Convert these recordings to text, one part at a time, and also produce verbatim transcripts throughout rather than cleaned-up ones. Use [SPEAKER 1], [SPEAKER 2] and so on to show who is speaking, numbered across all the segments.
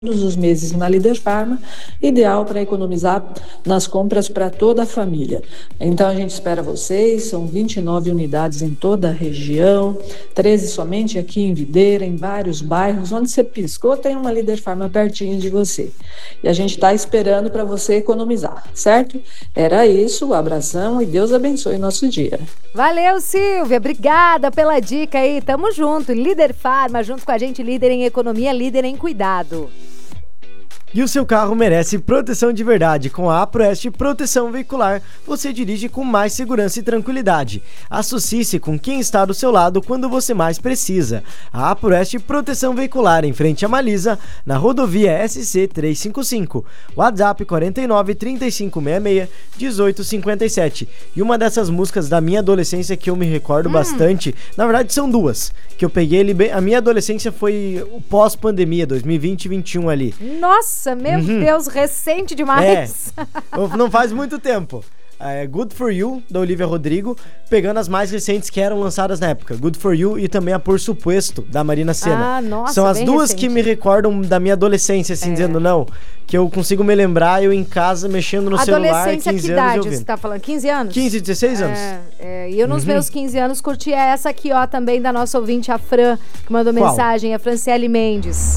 [SPEAKER 1] todos os meses na Líder Farma, ideal para economizar nas compras para toda a família. Então a gente espera vocês, são vinte e nove unidades em toda a região, treze somente aqui em Videira, em vários bairros, onde você piscou tem uma Líder Farma pertinho de você. E a gente está esperando para você economizar, certo? Era isso, um abração e Deus abençoe nosso dia.
[SPEAKER 2] Valeu, Silvia, obrigada pela dica aí, tamo junto, Líder Farma, junto com a gente, líder em economia, líder em cuidado.
[SPEAKER 3] E o seu carro merece proteção de verdade. Com a APROEST Proteção Veicular, você dirige com mais segurança e tranquilidade. Associe-se com quem está do seu lado quando você mais precisa. A APROEST Proteção Veicular, em frente a Malisa, na rodovia S C trezentos e cinquenta e cinco. WhatsApp quarenta e nove, trinta e cinco, sessenta e seis, dezoito cinquenta e sete. E uma dessas músicas da minha adolescência que eu me recordo hum. bastante, na verdade são duas, que eu peguei ele bem... A minha adolescência foi o pós-pandemia, dois mil e vinte e vinte e um ali.
[SPEAKER 2] Nossa! Meu uhum. Deus, recente demais.
[SPEAKER 3] É, não faz muito tempo. É Good For You, da Olivia Rodrigo, pegando as mais recentes que eram lançadas na época. Good For You e também a Por Supuesto, da Marina Sena.
[SPEAKER 2] Ah, nossa,
[SPEAKER 3] são as duas
[SPEAKER 2] recente.
[SPEAKER 3] Que me recordam da minha adolescência, assim, é. dizendo não, que eu consigo me lembrar, eu em casa, mexendo no celular, quinze anos
[SPEAKER 2] que idade
[SPEAKER 3] ouvindo.
[SPEAKER 2] Você tá falando? quinze anos?
[SPEAKER 3] quinze, dezesseis anos.
[SPEAKER 2] É, é, e eu nos uhum. meus quinze anos curtia essa aqui, ó, também da nossa ouvinte, a Fran, que mandou Qual? mensagem, a Franciele Mendes.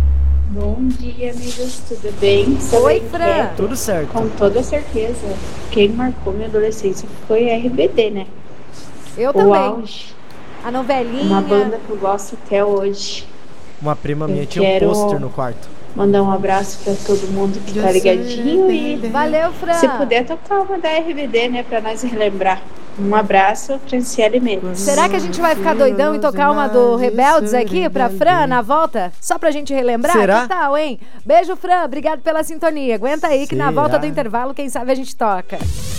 [SPEAKER 4] Bom dia, amigos, tudo bem?
[SPEAKER 2] Oi, Fran.
[SPEAKER 3] Tudo certo.
[SPEAKER 4] Com toda certeza, quem marcou minha adolescência foi a R B D, né?
[SPEAKER 2] Eu
[SPEAKER 4] o
[SPEAKER 2] também.
[SPEAKER 4] Auge.
[SPEAKER 2] A novelinha.
[SPEAKER 4] Uma banda que eu gosto até hoje.
[SPEAKER 3] Uma prima minha
[SPEAKER 4] eu
[SPEAKER 3] tinha um pôster no quarto.
[SPEAKER 4] Mandar um abraço pra todo mundo que tá ligadinho e...
[SPEAKER 2] Valeu, Fran.
[SPEAKER 4] Se puder tocar uma da R B D, né, pra nós relembrar. Um abraço, Franciele Mendes.
[SPEAKER 2] Será que a gente vai ficar doidão e tocar uma do Rebeldes aqui pra Fran na volta? Só pra gente relembrar?
[SPEAKER 3] Será?
[SPEAKER 2] Que tal, hein? Beijo, Fran. Obrigado pela sintonia. Aguenta aí que Será? na volta do intervalo, quem sabe a gente toca.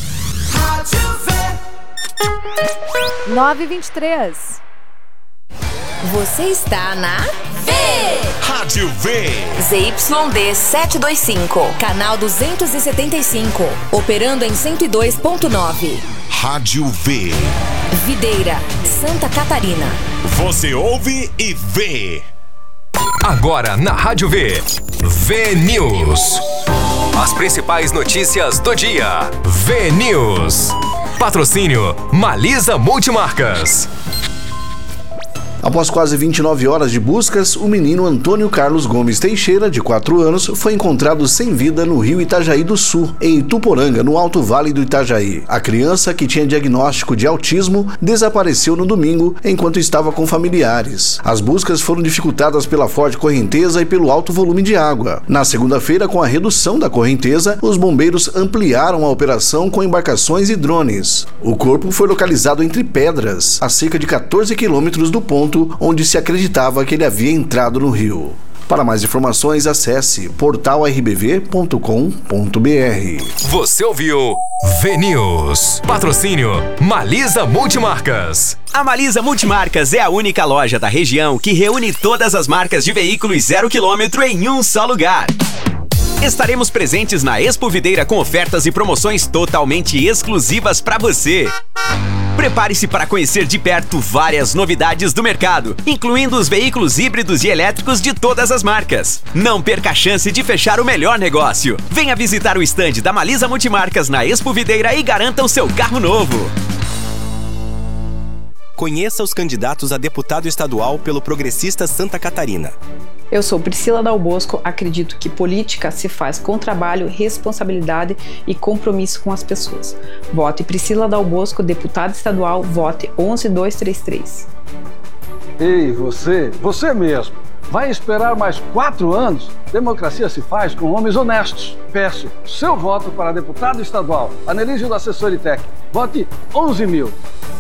[SPEAKER 2] nove e vinte e três.
[SPEAKER 5] Você está na V.
[SPEAKER 6] Rádio V.
[SPEAKER 5] Z Y D setecentos e vinte e cinco, canal duzentos e setenta e cinco, operando em cento e dois ponto nove.
[SPEAKER 6] Rádio V.
[SPEAKER 5] Videira, Santa Catarina.
[SPEAKER 6] Você ouve e vê.
[SPEAKER 7] Agora na Rádio V. V News. As principais notícias do dia. V News. Patrocínio Malisa Multimarcas.
[SPEAKER 8] Após quase vinte e nove horas de buscas, o menino Antônio Carlos Gomes Teixeira, de quatro anos, foi encontrado sem vida no rio Itajaí do Sul, em Ituporanga, no Alto Vale do Itajaí. A criança, que tinha diagnóstico de autismo, desapareceu no domingo enquanto estava com familiares. As buscas foram dificultadas pela forte correnteza e pelo alto volume de água. Na segunda-feira, com a redução da correnteza, os bombeiros ampliaram a operação com embarcações e drones. O corpo foi localizado entre pedras, a cerca de quatorze quilômetros do ponto onde se acreditava que ele havia entrado no rio. Para mais informações, acesse portal r b v ponto com ponto b r.
[SPEAKER 7] Você ouviu V News. Patrocínio Malisa Multimarcas.
[SPEAKER 9] A Malisa Multimarcas é a única loja da região que reúne todas as marcas de veículos zero quilômetro em um só lugar. Estaremos presentes na Expo Videira com ofertas e promoções totalmente exclusivas para você. Prepare-se para conhecer de perto várias novidades do mercado, incluindo os veículos híbridos e elétricos de todas as marcas. Não perca a chance de fechar o melhor negócio. Venha visitar o estande da Malisa Multimarcas na Expo Videira e garanta o seu carro novo.
[SPEAKER 10] Conheça os candidatos a deputado estadual pelo Progressista Santa Catarina.
[SPEAKER 11] Eu sou Priscila Dal Bosco, acredito que política se faz com trabalho, responsabilidade e compromisso com as pessoas. Vote Priscila Dal Bosco, deputada estadual, vote onze dois três três.
[SPEAKER 12] Ei, você, você mesmo, vai esperar mais quatro anos? Democracia se faz com homens honestos. Peço seu voto para deputado estadual, Anelísio da Assessoritec. Vote onze mil.